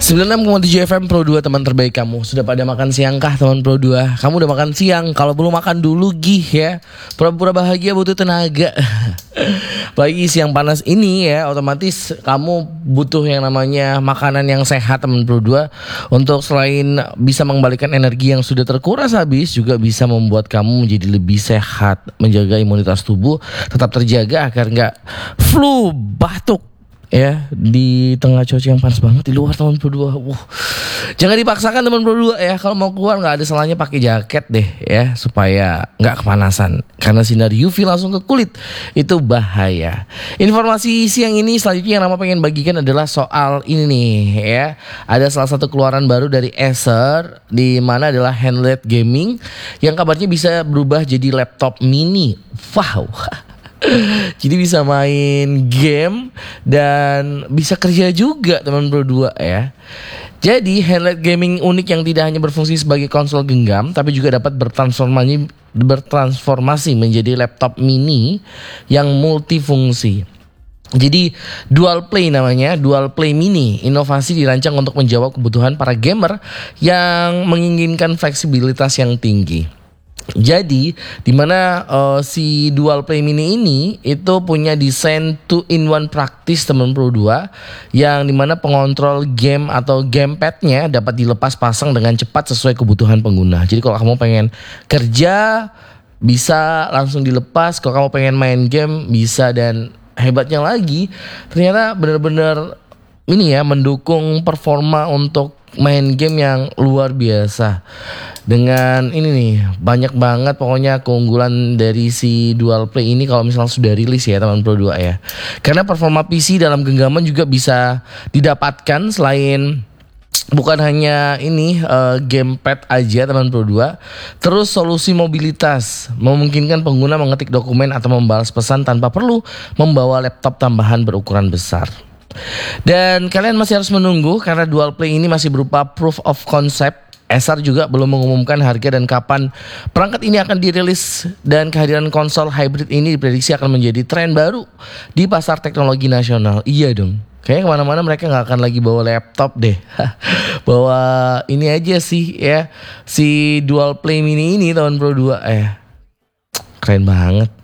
96,7 FM Pro 2, teman terbaik kamu. Sudah pada makan siang kah teman Pro 2? Kamu udah makan siang? Kalau belum makan dulu gih ya. Pura-pura bahagia butuh tenaga. Apalagi siang panas ini ya, otomatis kamu butuh yang namanya makanan yang sehat teman Pro 2. Untuk selain bisa mengembalikan energi yang sudah terkuras habis, juga bisa membuat kamu menjadi lebih sehat, menjaga imunitas tubuh tetap terjaga agar nggak flu, batuk ya di tengah cuaca yang panas banget di luar teman Pro 2. Jangan dipaksakan teman Pro 2 ya. Kalau mau keluar nggak ada salahnya pakai jaket deh ya, supaya nggak kepanasan, karena sinar UV langsung ke kulit itu bahaya. Informasi siang ini selanjutnya yang Rama pengen bagikan adalah soal ini nih ya. Ada salah satu keluaran baru dari Acer, di mana adalah handheld gaming yang kabarnya bisa berubah jadi laptop mini. Wow. Jadi bisa main game dan bisa kerja juga teman Pro 2 ya. Jadi handheld gaming unik yang tidak hanya berfungsi sebagai konsol genggam, tapi juga dapat bertransformasi menjadi laptop mini yang multifungsi. Jadi Dual Play namanya, Dual Play Mini. Inovasi dirancang untuk menjawab kebutuhan para gamer yang menginginkan fleksibilitas yang tinggi. Jadi dimana si Dual Play Mini ini itu punya desain 2-in-1 praktis teman Pro 2, yang dimana pengontrol game atau gamepadnya dapat dilepas pasang dengan cepat sesuai kebutuhan pengguna. Jadi kalau kamu pengen kerja bisa langsung dilepas, kalau kamu pengen main game bisa. Dan hebatnya lagi ternyata benar-benar ini ya, mendukung performa untuk main game yang luar biasa. Dengan ini nih, banyak banget pokoknya keunggulan dari si Dual Play ini kalau misalnya sudah rilis ya teman Pro 2 ya. Karena performa PC dalam genggaman juga bisa didapatkan, selain bukan hanya ini gamepad aja teman Pro 2. Terus solusi mobilitas memungkinkan pengguna mengetik dokumen atau membalas pesan tanpa perlu membawa laptop tambahan berukuran besar. Dan kalian masih harus menunggu karena Dual Play ini masih berupa proof of concept. Acer juga belum mengumumkan harga dan kapan perangkat ini akan dirilis, dan kehadiran konsol hybrid ini diprediksi akan menjadi tren baru di pasar teknologi nasional. Iya dong, kayaknya kemana-mana mereka gak akan lagi bawa laptop deh. Bawa ini aja sih ya, si Dual Play Mini ini tahun Pro 2 keren banget.